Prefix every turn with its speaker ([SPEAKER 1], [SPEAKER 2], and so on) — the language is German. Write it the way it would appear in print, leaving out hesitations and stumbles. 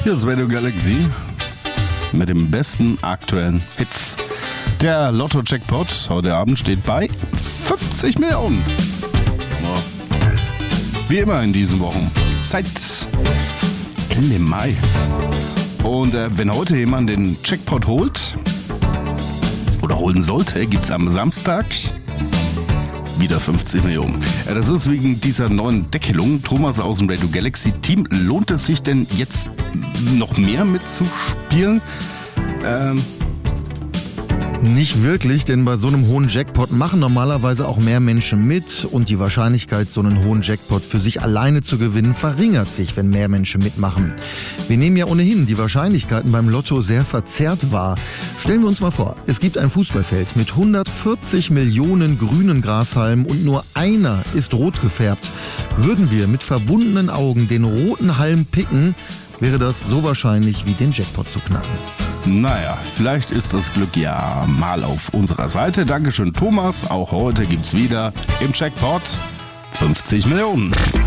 [SPEAKER 1] Hier ist Radio Galaxy mit den besten aktuellen Hits. Der Lotto-Jackpot heute Abend steht bei 50 Millionen. Wie immer in diesen Wochen. Seit Ende Mai. Und wenn heute jemand den Jackpot holt oder holen sollte, gibt es am Samstag wieder 50 Millionen. Das ist wegen dieser neuen Deckelung. Thomas aus dem Radio Galaxy Team. Lohnt es sich denn jetzt noch mehr mitzuspielen?
[SPEAKER 2] Nicht wirklich, denn bei so einem hohen Jackpot machen normalerweise auch mehr Menschen mit und die Wahrscheinlichkeit, so einen hohen Jackpot für sich alleine zu gewinnen, verringert sich, wenn mehr Menschen mitmachen. Wir nehmen ja ohnehin die Wahrscheinlichkeiten beim Lotto sehr verzerrt wahr. Stellen wir uns mal vor, es gibt ein Fußballfeld mit 140 Millionen grünen Grashalmen und nur einer ist rot gefärbt. Würden wir mit verbundenen Augen den roten Halm picken, wäre das so wahrscheinlich wie den Jackpot zu knacken.
[SPEAKER 1] Naja, vielleicht ist das Glück ja mal auf unserer Seite. Dankeschön, Thomas. Auch heute gibt's wieder im Jackpot 50 Millionen.